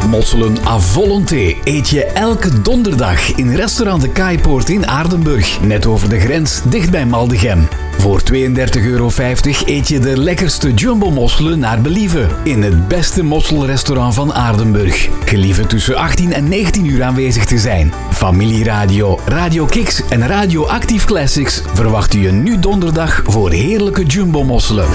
Mosselen à volonté eet je elke donderdag in restaurant De Kaaipoort in Aardenburg, net over de grens, dicht bij Maldegem. Voor €32,50 eet je de lekkerste jumbo-mosselen naar believen in het beste mosselrestaurant van Aardenburg. Gelieve tussen 18 en 19 uur aanwezig te zijn. Familieradio, Radio Kix en Radio Active Classics verwachten je nu donderdag voor heerlijke jumbo-mosselen.